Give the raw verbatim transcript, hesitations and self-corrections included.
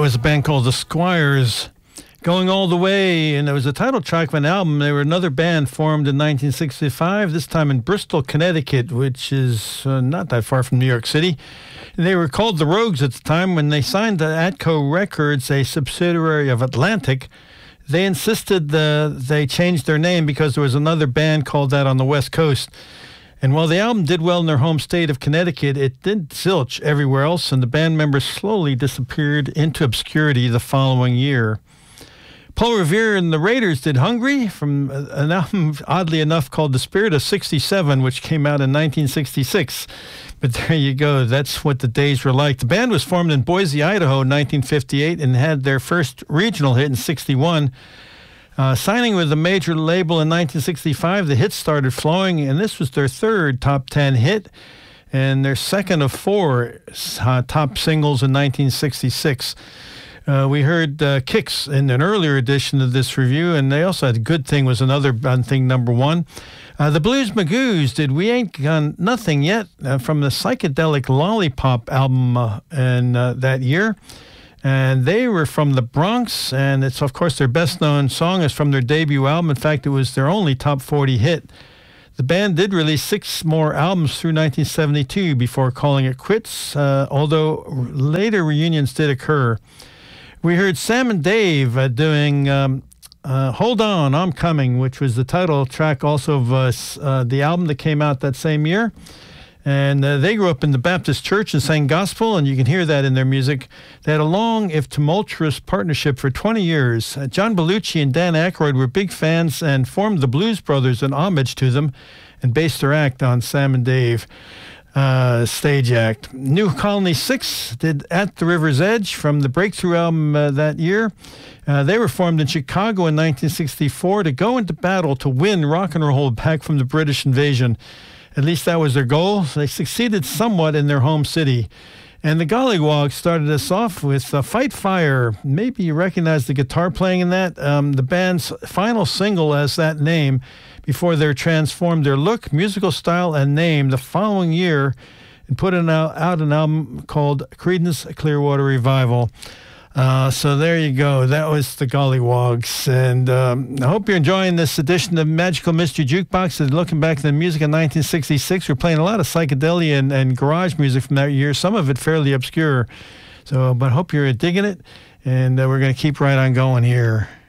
was a band called The Squires, Going All the Way, and it was the title track of an album. They were another band formed in nineteen sixty-five, this time in Bristol, Connecticut, which is uh, not that far from New York City. They were called The Rogues at the time. When they signed to Atco Records, a subsidiary of Atlantic, they insisted uh, they changed their name because there was another band called that on the West Coast. And while the album did well in their home state of Connecticut, it did zilch everywhere else, and the band members slowly disappeared into obscurity the following year. Paul Revere and the Raiders did Hungry, from an album, oddly enough, called The Spirit of sixty-seven, which came out in nineteen sixty-six. But there you go. That's what the days were like. The band was formed in Boise, Idaho in nineteen fifty-eight and had their first regional hit in sixty-one. Uh, signing with a major label in nineteen sixty-five, the hits started flowing, and this was their third top ten hit and their second of four uh, top singles in nineteen sixty-six. Uh, we heard uh, Kicks in an earlier edition of this review, and they also had Good Thing was another thing number one. Uh, the Blues Magoos did We Ain't Got Nothing Yet uh, from the psychedelic Lollipop album uh, in uh, that year. And they were from the Bronx, and it's, of course, their best-known song is from their debut album. In fact, it was their only top forty hit. The band did release six more albums through nineteen seventy-two before calling it quits, uh, although later reunions did occur. We heard Sam and Dave uh, doing um, uh, Hold On, I'm Coming, which was the title track also of uh, uh, the album that came out that same year. And uh, they grew up in the Baptist church and sang gospel, and you can hear that in their music. They had a long, if tumultuous, partnership for twenty years. Uh, John Belushi and Dan Aykroyd were big fans and formed the Blues Brothers in homage to them and based their act on Sam and Dave. Uh, stage act. New Colony Six did At the River's Edge from the Breakthrough album uh, that year. Uh, they were formed in Chicago in nineteen sixty-four to go into battle to win rock and roll back from the British invasion. At least that was their goal. They succeeded somewhat in their home city. And the Gollywogs started us off with uh, Fight Fire. Maybe you recognize the guitar playing in that. Um, the band's final single as that name before they transformed their look, musical style, and name the following year and put an out, out an album called Creedence Clearwater Revival. Uh, so there you go. That was the Gollywogs. And um, I hope you're enjoying this edition of Magical Mystery Jukebox. And looking back at the music in nineteen sixty-six, we're playing a lot of psychedelia and, and garage music from that year, some of it fairly obscure. So, but I hope you're digging it. And uh, we're going to keep right on going here.